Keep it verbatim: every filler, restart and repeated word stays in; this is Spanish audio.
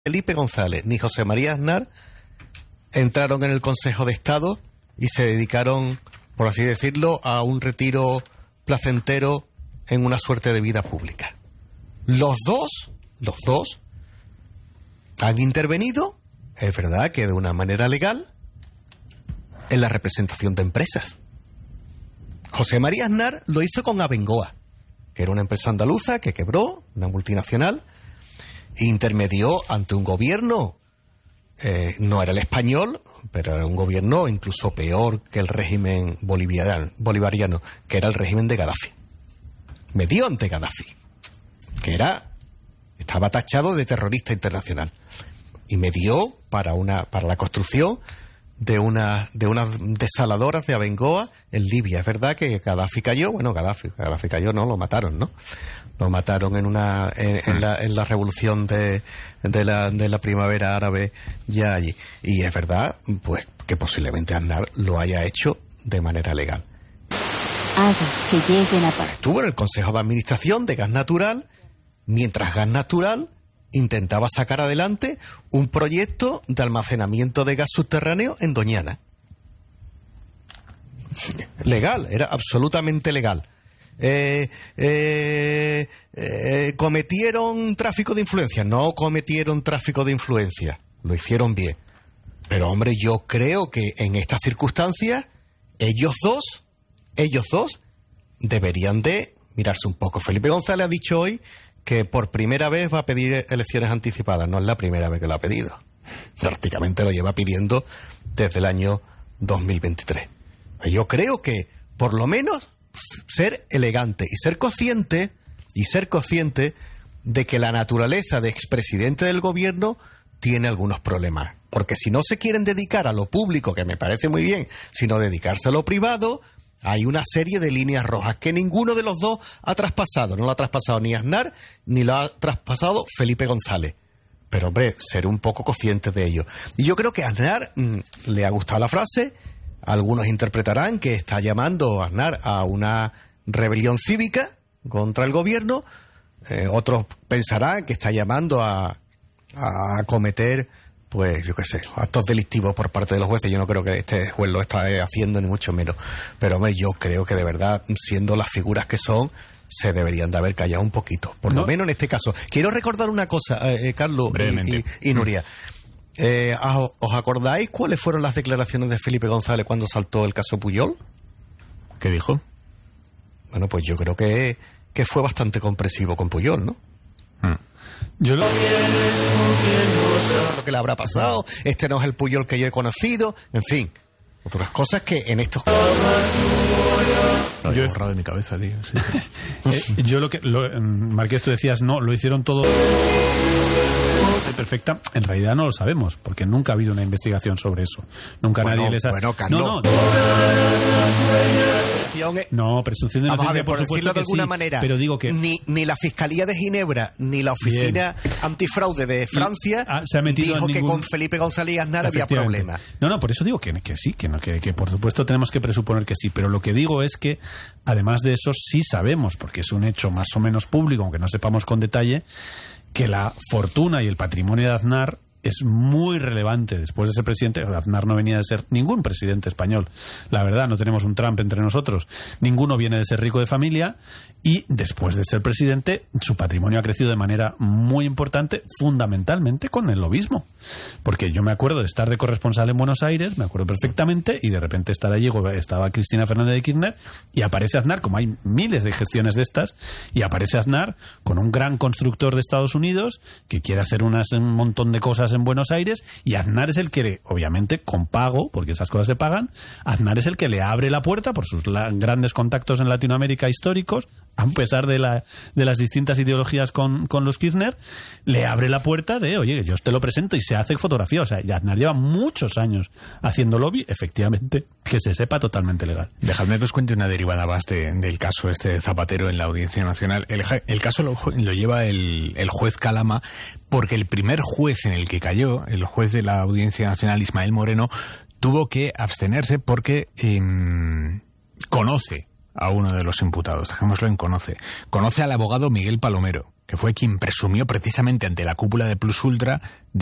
Felipe González ni José María Aznar entraron en el Consejo de Estado y se dedicaron, por así decirlo, a un retiro placentero en una suerte de vida pública. Los dos, los dos, han intervenido, es verdad que de una manera legal, en la representación de empresas. José María Aznar lo hizo con Abengoa, que era una empresa andaluza que quebró, una multinacional, e intermedió ante un gobierno, eh, no era el español, pero era un gobierno incluso peor que el régimen bolivariano, bolivariano, que era el régimen de Gaddafi. Medió ante Gaddafi, que era, estaba tachado de terrorista internacional, y medió para una, para la construcción de una, de unas desaladoras de Abengoa en Libia. Es verdad que Gaddafi cayó, bueno, Gaddafi, Gaddafi cayó, no, lo mataron, ¿no? Lo mataron en una, en, en la, en la revolución de, de la, de la primavera árabe ya allí. Y es verdad, pues, que posiblemente Aznar lo haya hecho de manera legal. Hagas que lleguen a... Estuvo en el Consejo de Administración de Gas Natural, mientras Gas Natural intentaba sacar adelante un proyecto de almacenamiento de gas subterráneo en Doñana. Legal, era absolutamente legal. Eh, eh, eh, ¿Cometieron tráfico de influencia? No cometieron tráfico de influencia. Lo hicieron bien. Pero, hombre, yo creo que en estas circunstancias, ellos dos, ellos dos, deberían de mirarse un poco. Felipe González ha dicho hoy que por primera vez va a pedir elecciones anticipadas. No es la primera vez que lo ha pedido. Prácticamente lo lleva pidiendo desde el año dos mil veintitrés. Yo creo que, por lo menos, ser elegante y ser consciente y ser consciente de que la naturaleza de expresidente del gobierno tiene algunos problemas. Porque si no se quieren dedicar a lo público, que me parece muy bien, sino dedicarse a lo privado, hay una serie de líneas rojas que ninguno de los dos ha traspasado. No lo ha traspasado ni Aznar, ni lo ha traspasado Felipe González. Pero, hombre, ser un poco consciente de ello. Y yo creo que a Aznar mmm, le ha gustado la frase. Algunos interpretarán que está llamando a Aznar a una rebelión cívica contra el gobierno. Eh, otros pensarán que está llamando a, a cometer, pues yo qué sé, actos delictivos por parte de los jueces. Yo no creo que este juez lo está haciendo, ni mucho menos. Pero, hombre, yo creo que de verdad, siendo las figuras que son, se deberían de haber callado un poquito. Por no. lo menos en este caso. Quiero recordar una cosa, eh, Carlos y, y, y Nuria. Eh, ¿Os acordáis cuáles fueron las declaraciones de Felipe González cuando saltó el caso Pujol? ¿Qué dijo? Bueno, pues yo creo que, que fue bastante comprensivo con Pujol, ¿no? Hmm. Yo lo... lo que le habrá pasado, este no es el Pujol que yo he conocido, en fin, otras cosas que en estos... Lo he borrado de mi cabeza, tío. Sí, sí. eh, yo lo que... Lo, Marqués, tú decías, no, lo hicieron todo... perfecta, en realidad no lo sabemos, porque nunca ha habido una investigación sobre eso. Nunca bueno, nadie les ha... Bueno, Carlos. No, no. No, presunción de Vamos a ver, por, por decirlo de alguna sí, manera, pero digo que... ni, ni la Fiscalía de Ginebra, ni la Oficina Bien. Antifraude de Francia ah, se ha metido dijo en ningún... que con Felipe González y Aznar había problemas. No, no, por eso digo que, que sí, que, no, que, que por supuesto tenemos que presuponer que sí, pero lo que digo es que, además de eso, sí sabemos, porque es un hecho más o menos público, aunque no sepamos con detalle, que la fortuna y el patrimonio de Aznar es muy relevante después de ser presidente. Aznar no venía de ser ningún presidente español, la verdad, no tenemos un Trump entre nosotros, ninguno viene de ser rico de familia, y después de ser presidente su patrimonio ha crecido de manera muy importante, fundamentalmente con el lobismo, porque yo me acuerdo de estar de corresponsal en Buenos Aires, me acuerdo perfectamente, y de repente estar allí, estaba Cristina Fernández de Kirchner, y aparece Aznar, como hay miles de gestiones de estas, y aparece Aznar con un gran constructor de Estados Unidos que quiere hacer unas, un montón de cosas en Buenos Aires, y Aznar es el que, obviamente con pago, porque esas cosas se pagan, Aznar es el que le abre la puerta por sus la, grandes contactos en Latinoamérica históricos, a pesar de, la, de las distintas ideologías con, con los Kirchner, le abre la puerta de, oye, yo te lo presento, y se hace fotografía. O sea, Aznar lleva muchos años haciendo lobby, efectivamente, que se sepa totalmente legal. Dejadme que os cuente una derivada más de, del caso este de Zapatero en la Audiencia Nacional. El, el caso lo, lo lleva el, el juez Calama, porque el primer juez en el que cayó, el juez de la Audiencia Nacional, Ismael Moreno, tuvo que abstenerse porque eh, conoce a uno de los imputados, dejémoslo en conoce. Conoce al abogado Miguel Palomero, que fue quien presumió precisamente ante la cúpula de Plus Ultra